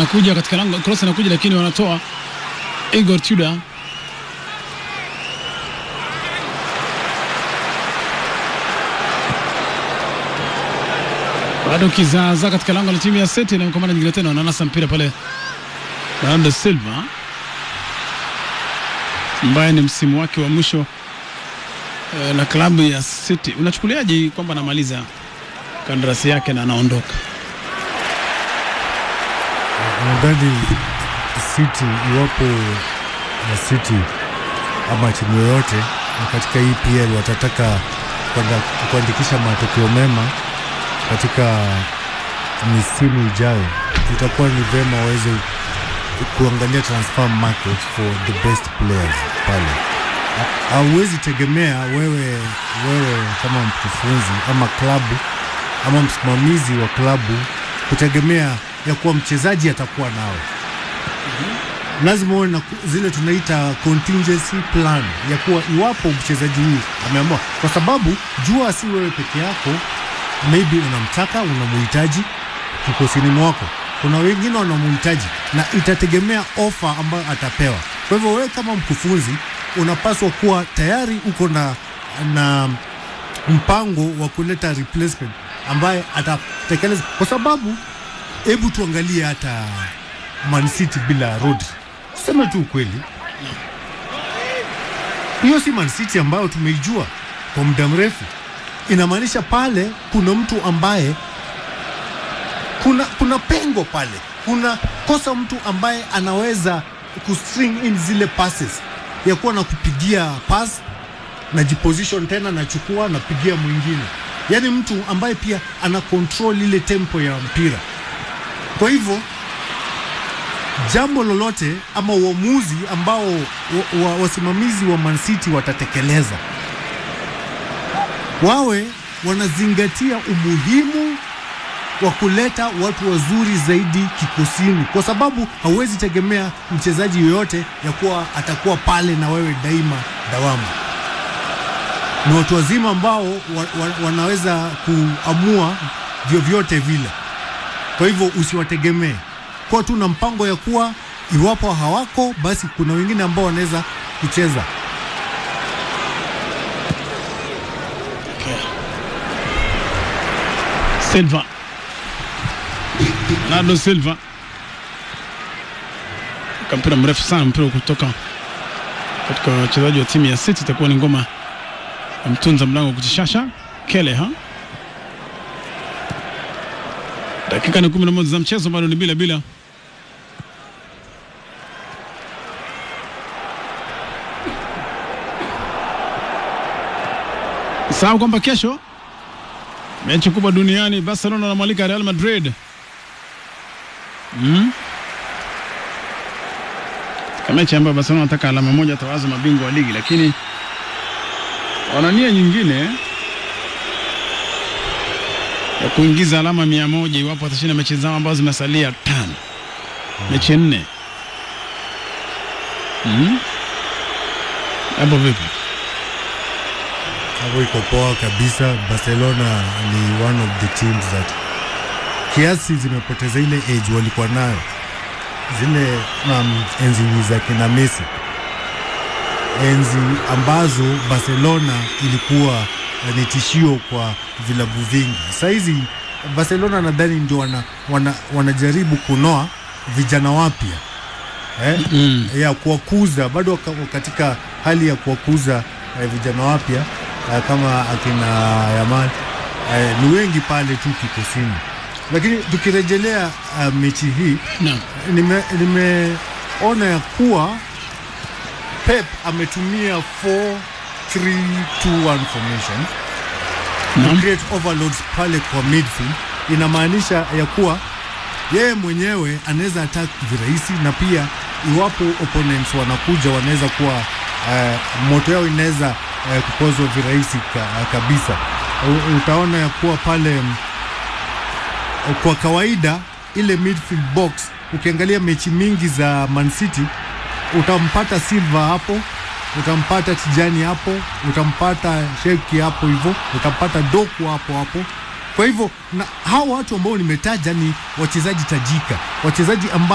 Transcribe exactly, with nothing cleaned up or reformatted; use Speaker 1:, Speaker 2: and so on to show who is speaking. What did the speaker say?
Speaker 1: inakuja katika lango, cross inakuja lakini wanatoa Igor Tudor. Bado kizaza katika lango la timu ya City na mkomana nyingine tena wananasa mpira pale Bernardo Silva ambaye ni msimu wake wa mwisho e, na klabu ya City. Unachukuliaje kwamba anamaliza kandarasi yake na anaondoka?
Speaker 2: Nadhani City, iwapo na City ama timu yoyote katika E P L watataka kuandikisha matokeo mema katika misimu ijayo, itakuwa ni vema waweze kuangalia transfer market for the best players pale. Hauwezi tegemea wewe wewe kama mkufunzi ama klabu ama msimamizi wa klabu kutegemea ya kuwa mchezaji atakuwa nawe. Mm-hmm. Lazima uwe na zile tunaita contingency plan ya kuwa iwapo mchezaji huyu ameamua, kwa sababu jua si wewe peke yako, maybe unamtaka, unamhitaji kikosini mwako. Kuna wengine wanamhitaji na itategemea offer ambayo atapewa. Kwa hivyo wewe kama mkufunzi unapaswa kuwa tayari uko na na mpango wa kuleta replacement ambaye atatekeleza, kwa sababu hebu tuangalie hata Man City bila Rodri. Sema tu ukweli, hiyo si Man City ambayo tumeijua kwa muda mrefu. Inamaanisha pale kuna mtu ambaye kuna kuna pengo pale, kuna kosa mtu ambaye anaweza kustring in zile passes ya kuwa na kupigia pass na jiposition tena na chukua na pigia mwingine, yani mtu ambaye pia ana control ile tempo ya mpira. Kwa hivyo jambo lolote ama uamuzi ambao wa, wa, wasimamizi wa Man City watatekeleza, wawe wanazingatia umuhimu wa kuleta watu wazuri zaidi kikosini, kwa sababu hauwezi tegemea mchezaji yoyote ya kuwa atakuwa pale na wewe daima dawama. Ni watu wazima ambao wa, wa, wanaweza kuamua vyovyote vile. Kwa hivyo usiwategemee, kwa tu na mpango ya kuwa iwapo hawako basi kuna wengine ambao wanaweza kucheza.
Speaker 1: Silva, Bernardo Silva, kampira mrefu sana, mpira kutoka katika wachezaji wa timu ya City. Itakuwa ni ngoma ya mtunza mlango kuchishasha Kele ha. Dakika ni kumi na moja za mchezo, bado ni bila bila. Sawa kwamba kesho mechi kubwa duniani, Barcelona na mwalika Real Madrid. Mm. Kama mechi ambayo Barcelona wanataka alama moja tawaza mabingwa wa ligi, lakini wana nia nyingine ya kuingiza alama mia moja iwapo watashinda mechi zao ambazo zimesalia tano. Mm. Mechi nne. Mm. Hapo vipi?
Speaker 2: Hapo iko poa kabisa. Barcelona ni one of the teams that kiasi zimepoteza ile age walikuwa nayo, zile um, enzi za kina Messi, enzi ambazo Barcelona ilikuwa ni tishio kwa vilabu vingi. Sasa hizi Barcelona nadhani ndio wana, wana, wanajaribu kunoa vijana wapya eh? Mm -hmm. ya kuwakuza, bado katika hali ya kuwakuza eh, vijana wapya eh, kama akina Yamal eh, ni wengi pale tu kikosini. Lakini tukirejelea uh, mechi hii no. nime nimeona ya kuwa Pep ametumia four three two one formation no. to create overloads pale kwa midfield. Inamaanisha ya kuwa yeye mwenyewe anaweza attack virahisi, na pia iwapo opponents wanakuja wanaweza kuwa uh, moto yao inaweza uh, kupozwa virahisi ka, uh, kabisa. U, utaona ya kuwa pale kwa kawaida ile midfield box, ukiangalia mechi mingi za Man City utampata Silva hapo, utampata Tijani hapo, utampata Sheki hapo hivyo, utampata Doku hapo hapo. Kwa hivyo na hao watu ambao nimetaja ni wachezaji tajika, wachezaji ambao